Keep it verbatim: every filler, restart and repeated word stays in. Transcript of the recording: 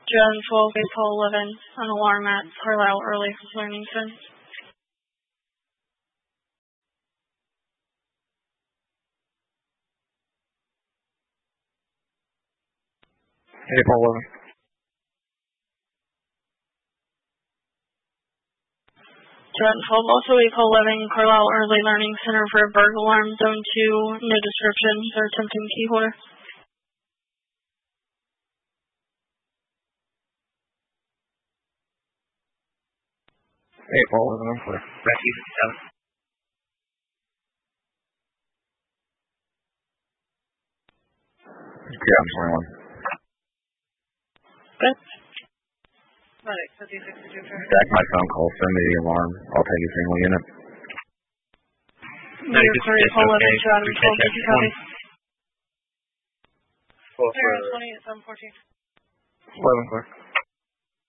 Jen twelve, April eleven, an alarm at Carlisle Early Learning Center. April eleven. Jen twelve, also April eleven, Carlisle Early Learning Center for a burglar alarm, zone two, no description, they're attempting key holder. April eleven, I'm clear. Rescue seven. Yeah, I'm twenty-one. Good. Back my phone call, send me the alarm. I'll take a single unit. Mayor for April eleven, two out of twelve, did you copy? Well, Mayor twenty at seven fourteen. eleven, clear.